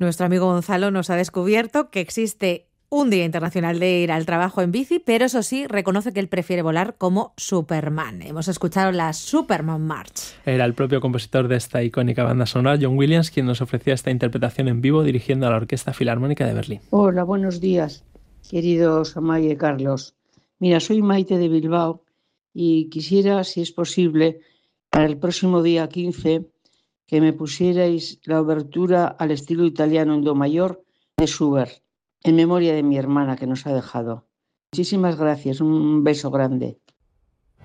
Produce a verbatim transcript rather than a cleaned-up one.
Nuestro amigo Gonzalo nos ha descubierto que existe un Día Internacional de ir al trabajo en bici, pero eso sí, reconoce que él prefiere volar como Superman. Hemos escuchado la Superman March. Era el propio compositor de esta icónica banda sonora, John Williams, quien nos ofrecía esta interpretación en vivo dirigiendo a la Orquesta Filarmónica de Berlín. Hola, buenos días, queridos Amaya y Carlos. Mira, soy Maite de Bilbao y quisiera, si es posible, para el próximo día quince, que me pusierais la obertura al estilo italiano en do mayor de Schubert, en memoria de mi hermana que nos ha dejado. Muchísimas gracias, un beso grande.